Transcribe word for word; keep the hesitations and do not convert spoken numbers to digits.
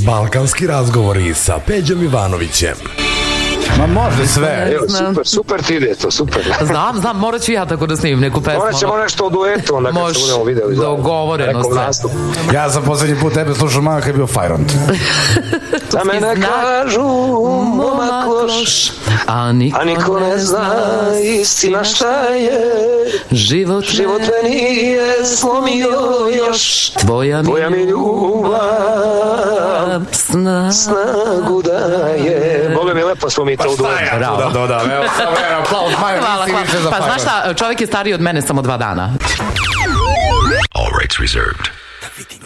Balkanski razgovori sa Peđom Ivanovićem. Ma može sve. Evo, super, super ti ide to, super. Znam, znam, morat ću ja tako da snimim neku pesmu. Morat ćemo nešto o duetu, onda kad se budemo videli. Dogovoreno sve. Ja sam poslednji put tebe slušao malo kad je bio Fajront. Za mene kažu momak loš, a niko, a niko ne zna istina šta je. Život, Život me nije slomio još, tvoja mi, tvoja mi ljubav sna, snagu daje. Bole mi lepo smo mi to u duetu. Da, da, da, evo, evo, aplauz, Majo, nisi više za Pa Fajront. znaš šta, čovjek je stariji od mene samo dva dana. All rights reserved.